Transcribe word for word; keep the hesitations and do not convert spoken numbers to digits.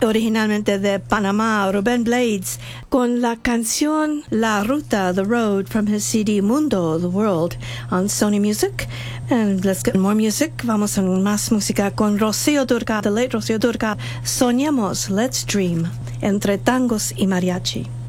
originalmente de Panamá, Rubén Blades, con la canción La Ruta, The Road, from his C D Mundo, The World, on Sony Music. And let's get more music. Vamos a más música con Rocío Dúrcal, the late Rocío Dúrcal. Soñemos, Let's Dream, entre tangos y mariachi.